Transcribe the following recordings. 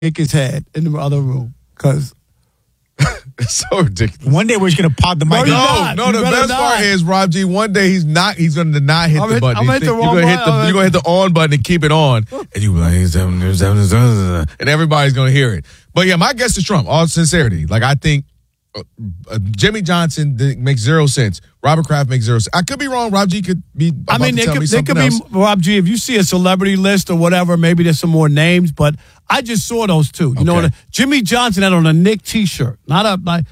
kick his head in the other room because it's so ridiculous. One day we're just gonna pod the mic. No. The best part is Rob G. One day he's going to not hit the button. You're gonna hit the on button and keep it on, and you be like, and everybody's gonna hear it. But yeah, my guess is Trump. All sincerity, like I think Jimmy Johnson makes 0 sense. Robert Kraft makes 0 sense. I could be wrong. Rob G could be. I mean, there could be Rob G. If you see a celebrity list or whatever, maybe there's some more names. But I just saw those two. You know, Jimmy Johnson had on a Nick T-shirt, not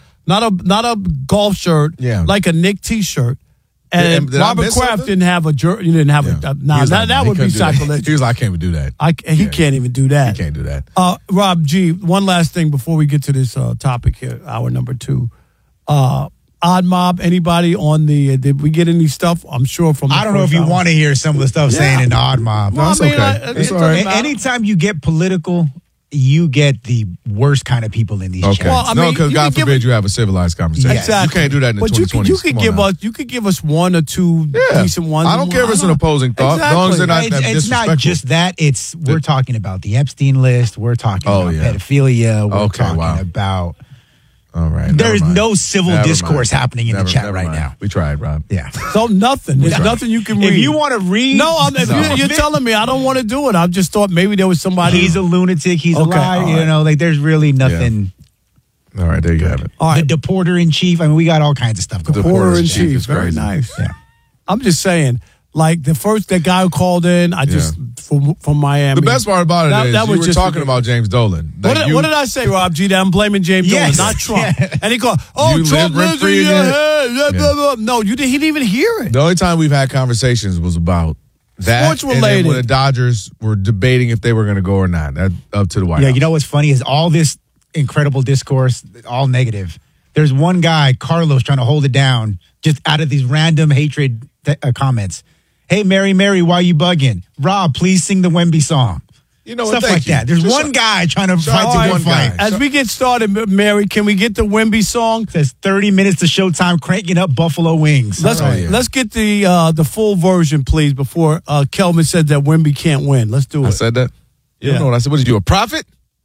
a golf shirt, like a Nick T-shirt. And Robert Kraft didn't have a jersey. You didn't have a. Nah, that would be sacrilegious. He was like, I can't even do that. He can't even do that. He can't do that. Rob G. One last thing before we get to this topic here, hour number 2. Odd Mob, anybody on the, did we get any stuff? I'm sure from I don't know if you want to hear some of the stuff saying in the Odd Mob. No, it's okay. It's all right. Anytime you get political, you get the worst kind of people in these chats. Well, because God forbid you have a civilized conversation. Exactly. You can't do that in the 2020s. You could give us 1 or 2 decent ones. I don't care if it's an opposing thought. Exactly. As long as they're not it's disrespectful. Not just that. We're talking about the Epstein list. We're talking about pedophilia. We're talking about. All right. There's no civil discourse happening in the chat right now. We tried, Rob. Yeah. So nothing. There's nothing you can read. If you want to read. No, you're telling me I don't want to do it. I just thought maybe there was somebody. He's a lunatic. He's a liar. Right. You know, like there's really nothing. Yeah. All right. There you have it. All right. The deporter in chief. I mean, we got all kinds of stuff going on. Deporter in chief. Very nice. Yeah. I'm just saying. Like that guy who called in, from Miami. The best part about it is you were talking about James Dolan. Like what did I say, Rob G? That I'm blaming James Dolan, not Trump. And he called, Trump lives in your head. No, he didn't even hear it. The only time we've had conversations was about that. Sports related. When the Dodgers were debating if they were going to go or not. That up to the White House. You know what's funny is all this incredible discourse, all negative. There's one guy, Carlos, trying to hold it down just out of these random hatred comments. Hey, Mary, why you bugging? Rob, please sing the Wemby song. You know, stuff like that. There's one guy trying to fight the one fight. As we get started, Mary, can we get the Wemby song? It says 30 minutes to showtime, cranking up Buffalo Wings. Let's get the full version, please, before Kelvin said that Wemby can't win. Let's do it. I said that? You don't know what I said. What did you do, a prophet?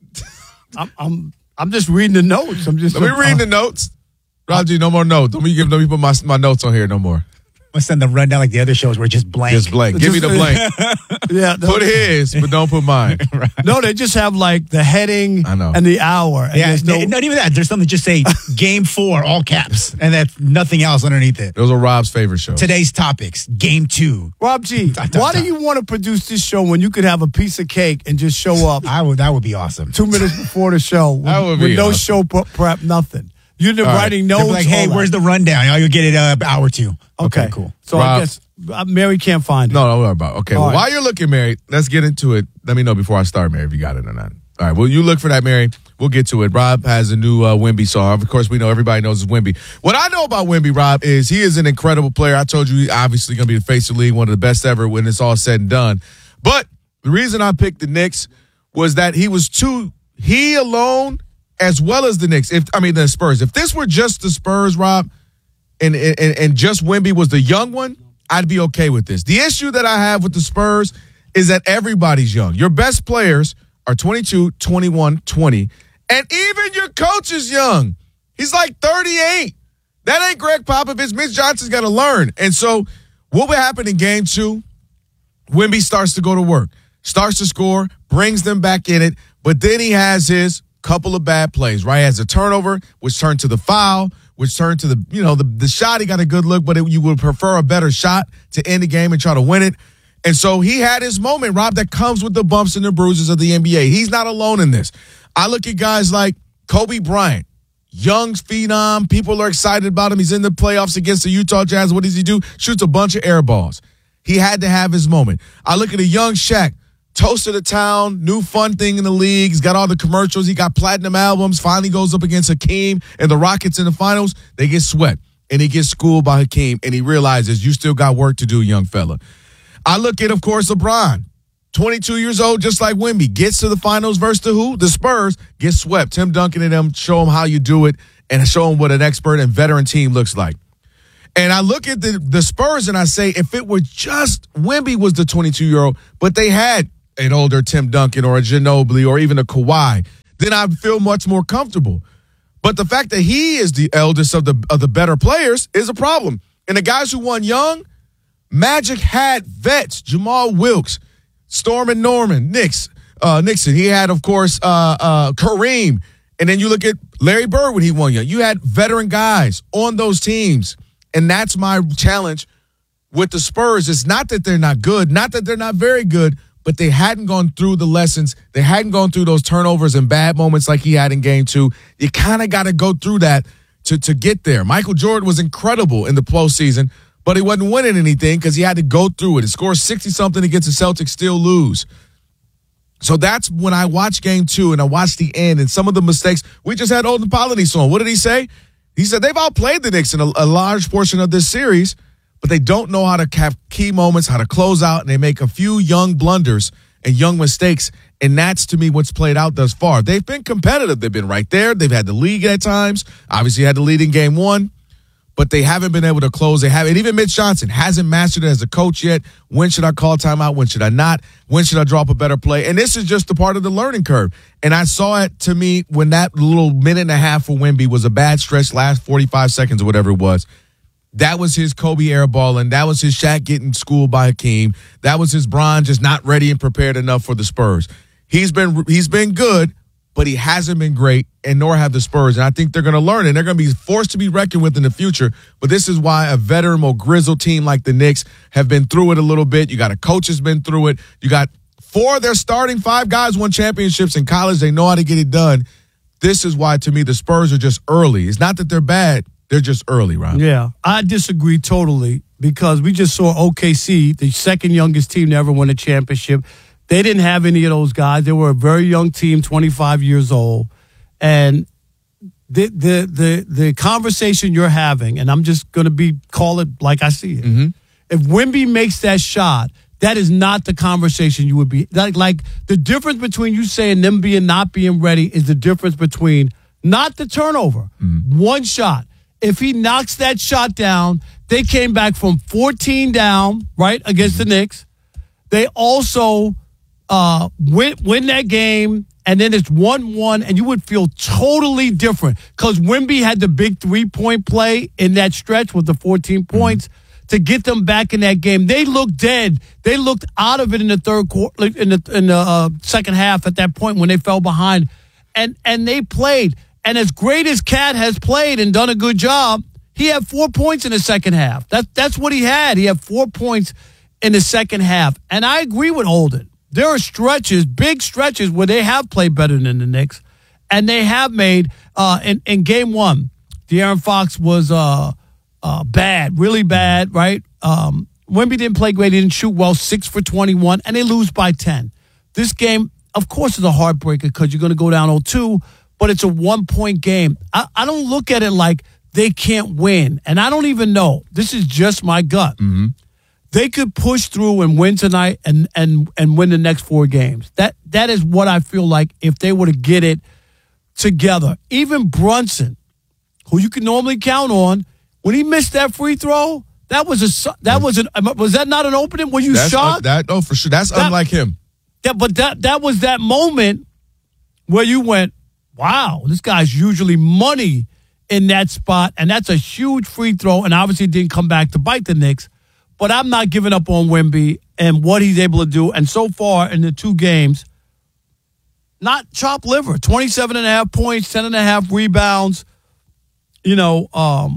I'm just reading the notes. Let me read the notes. Rob G, no more notes. Let me put my notes on here no more. Let's send the rundown like the other shows where it's just blank. Just blank. Give me the blank. Put his, but don't put mine. Right. No, they just have like the heading and the hour. And not even that. There's something just say Game 4, all caps, and that's nothing else underneath it. Those are Rob's favorite shows. Today's topics, Game 2. Rob G, why do you want to produce this show when you could have a piece of cake and just show up? That would be awesome. 2 minutes before the show. With no show prep, nothing. You're writing notes. Like, hey, where's the rundown? You'll get it an hour or 2. Okay, cool. So Rob, I guess Mary can't find it. No, don't worry about it. Okay, well, while you're looking, Mary, let's get into it. Let me know before I start, Mary, if you got it or not. All right, well, you look for that, Mary. We'll get to it. Rob has a new Wemby song. Of course, we know everybody knows it's Wemby. What I know about Wemby, Rob, is he is an incredible player. I told you he's obviously going to be the face of the league, one of the best ever when it's all said and done. But the reason I picked the Knicks was that he alone, as well as the Knicks, the Spurs. If this were just the Spurs, Rob, and just Wemby was the young one, I'd be okay with this. The issue that I have with the Spurs is that everybody's young. Your best players are 22, 21, 20, and even your coach is young. He's like 38. That ain't Greg Popovich. Mitch Johnson's got to learn. And so what would happen in Game 2? Wemby starts to go to work, starts to score, brings them back in it, but then he has his couple of bad plays, right? He has a turnover, which turned to the foul, which turned to the shot. He got a good look, but you would prefer a better shot to end the game and try to win it. And so he had his moment, Rob, that comes with the bumps and the bruises of the NBA. He's not alone in this. I look at guys like Kobe Bryant, young phenom. People are excited about him. He's in the playoffs against the Utah Jazz. What does he do? Shoots a bunch of air balls. He had to have his moment. I look at a young Shaq, toast of the town, new fun thing in the league. He's got all the commercials. He got platinum albums. Finally goes up against Hakeem and the Rockets in the finals. They get swept, and he gets schooled by Hakeem, and he realizes you still got work to do, young fella. I look at, of course, LeBron, 22 years old, just like Wemby, gets to the finals versus the who? The Spurs, gets swept. Tim Duncan and them show him how you do it and show him what an expert and veteran team looks like. And I look at the Spurs and I say, if it were just Wemby was the 22-year-old, but they had an older Tim Duncan or a Ginobili or even a Kawhi, then I'd feel much more comfortable. But the fact that he is the eldest of the better players is a problem. And the guys who won young, Magic had vets, Jamal Wilkes, Storm and Norman, Nixon. He had, of course, Kareem. And then you look at Larry Bird when he won young. You had veteran guys on those teams. And that's my challenge with the Spurs. It's not that they're not good, not that they're not very good, but they hadn't gone through the lessons. They hadn't gone through those turnovers and bad moments like he had in Game 2. You kind of got to go through that to get there. Michael Jordan was incredible in the postseason, but he wasn't winning anything because he had to go through it. He scored 60-something against the Celtics, still lose. So that's when I watched Game 2 and I watched the end and some of the mistakes. We just had Olden Polynice on. What did he say? He said they've outplayed the Knicks in a large portion of this series, but they don't know how to have key moments, how to close out, and they make a few young blunders and young mistakes, and that's, to me, what's played out thus far. They've been competitive. They've been right there. They've had the lead at times. Obviously had the lead in Game 1, but they haven't been able to close. They haven't. Even Mitch Johnson hasn't mastered it as a coach yet. When should I call timeout? When should I not? When should I drop a better play? And this is just a part of the learning curve. And I saw it, to me, when that little minute and a half for Wemby was a bad stretch, last 45 seconds or whatever it was. That was his Kobe airballing. That was his Shaq getting schooled by Hakeem. That was his Bron just not ready and prepared enough for the Spurs. He's been good, but he hasn't been great, and nor have the Spurs. And I think they're going to learn, and they're going to be forced to be reckoned with in the future. But this is why a veteran, more grizzled team like the Knicks have been through it a little bit. You got a coach that's been through it. You got 4 of their starting 5 guys won championships in college. They know how to get it done. This is why, to me, the Spurs are just early. It's not that they're bad. They're just early, Rob. Yeah, I disagree totally because we just saw OKC, the second youngest team to ever win a championship. They didn't have any of those guys. They were a very young team, 25 years old. And the conversation you're having, and I'm just going to call it like I see it. Mm-hmm. If Wemby makes that shot, that is not the conversation you would be. Like the difference between you saying them not being ready is the difference between not the turnover, one shot. If he knocks that shot down, they came back from 14 down, right, against the Knicks. They also win that game, and then it's 1-1, and you would feel totally different because Wemby had the big 3-point play in that stretch with the 14 points to get them back in that game. They looked dead. They looked out of it in the third quarter, in the second half at that point when they fell behind, and they played. And as great as Cat has played and done a good job, he had 4 points in the second half. That's what he had. He had 4 points in the second half. And I agree with Olden. There are stretches, big stretches, where they have played better than the Knicks. And they have made, in Game 1, De'Aaron Fox was bad, really bad, right? Wemby didn't play great. He didn't shoot well, 6 for 21, and they lose by 10. This game, of course, is a heartbreaker because you're going to go down 0-2, but it's a 1-point game. I don't look at it like they can't win. And I don't even know. This is just my gut. Mm-hmm. They could push through and win tonight and win the next 4 games. That is what I feel like if they were to get it together. Even Brunson, who you can normally count on, when he missed that free throw, was that not an opening? Were you shocked? For sure. That's unlike him. But that was that moment where you went, wow, this guy's usually money in that spot, and that's a huge free throw, and obviously didn't come back to bite the Knicks. But I'm not giving up on Wemby and what he's able to do. And so far in the 2 games, not chopped liver, 27.5 points, 10.5 rebounds. You know,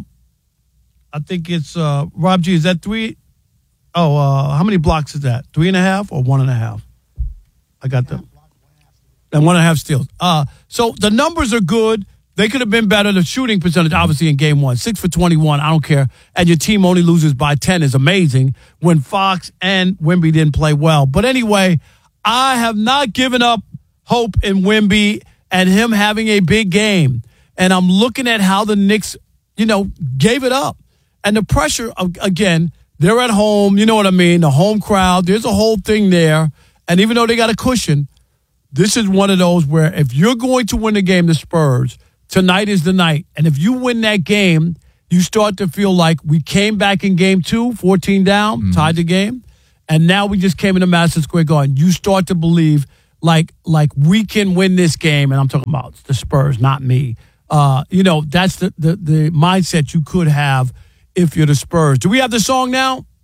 I think it's, Rob G, is that 3? How many blocks is that? 3.5 or 1.5? I got them. And 1.5 steals. So the numbers are good. They could have been better. The shooting percentage, obviously, in Game 1, 6 for 21. I don't care. And your team only loses by 10 is amazing when Fox and Wemby didn't play well. But anyway, I have not given up hope in Wemby and him having a big game. And I'm looking at how the Knicks, gave it up. And the pressure, again, they're at home. You know what I mean? The home crowd. There's a whole thing there. And even though they got a cushion, this is one of those where if you're going to win the game, the Spurs, tonight is the night. And if you win that game, you start to feel like we came back in Game 2, 14 down, tied the game. and now we just came into Madison Square Garden. You start to believe like we can win this game, and I'm talking about the Spurs, not me. That's the mindset you could have if you're the Spurs. Do we have the song now?